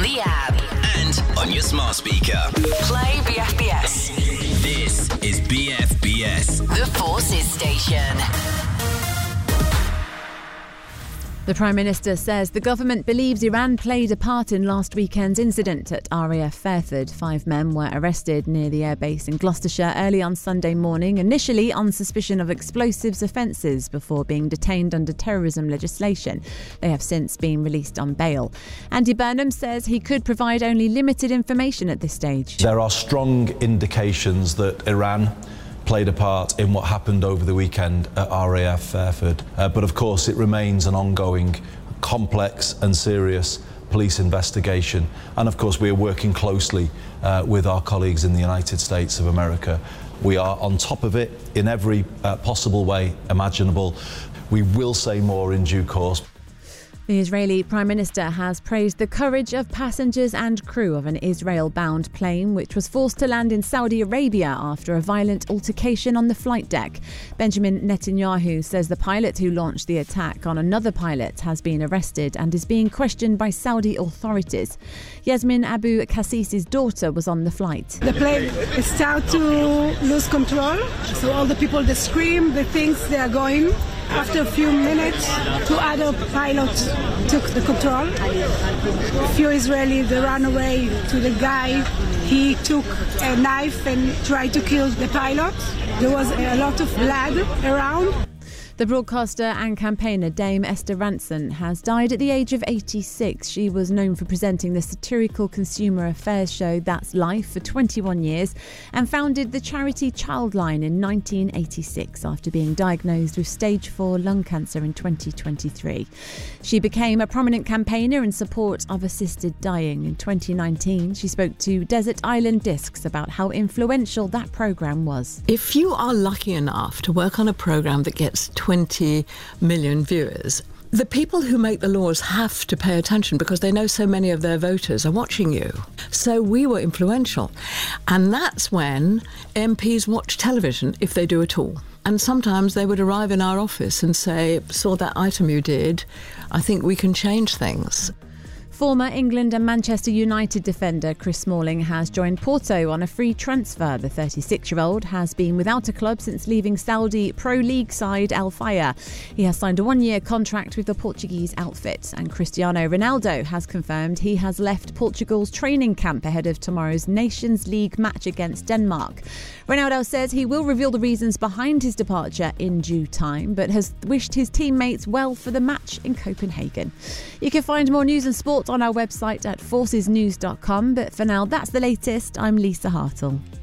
the app and on your smart speaker. Play BFBS. This is BFBS, The Forces Station. The Prime Minister says the government believes Iran played a part in last weekend's incident at RAF Fairford. 5 men were arrested near the airbase in Gloucestershire early on Sunday morning, initially on suspicion of explosives offences before being detained under terrorism legislation. They have since been released on bail. Andy Burnham says he could provide only limited information at this stage. There are strong indications that Iran played a part in what happened over the weekend at RAF Fairford. But of course it remains an ongoing, complex and serious police investigation. And of course we are working closely with our colleagues in the United States of America. We are on top of it in every possible way imaginable. We will say more in due course. The Israeli Prime Minister has praised the courage of passengers and crew of an Israel-bound plane which was forced to land in Saudi Arabia after a violent altercation on the flight deck. Benjamin Netanyahu says the pilot who launched the attack on another pilot has been arrested and is being questioned by Saudi authorities. Yasmin Abu Qassis's daughter was on the flight. The plane started to lose control, so all the people, they scream, they think they are going. After a few minutes, 2 other pilots took the control. A few Israelis, they ran away to the guy. He took a knife and tried to kill the pilot. There was a lot of blood around. The broadcaster and campaigner Dame Esther Rantzen has died at the age of 86. She was known for presenting the satirical consumer affairs show That's Life for 21 years and founded the charity Childline in 1986 after being diagnosed with stage 4 lung cancer in 2023. She became a prominent campaigner in support of assisted dying. In 2019, she spoke to Desert Island Discs about how influential that programme was. If you are lucky enough to work on a programme that gets 20 million viewers, the people who make the laws have to pay attention because they know so many of their voters are watching you. So we were influential. And that's when MPs watch television, if they do at all. And sometimes they would arrive in our office and say, saw that item you did, I think we can change things. Former England and Manchester United defender Chris Smalling has joined Porto on a free transfer. The 36-year-old has been without a club since leaving Saudi Pro League side Al Fayha. He has signed a 1-year contract with the Portuguese outfit, and Cristiano Ronaldo has confirmed he has left Portugal's training camp ahead of tomorrow's Nations League match against Denmark. Ronaldo says he will reveal the reasons behind his departure in due time, but has wished his teammates well for the match in Copenhagen. You can find more news and sport on our website at forcesnews.com, but for now that's the latest. I'm Lisa Hartle.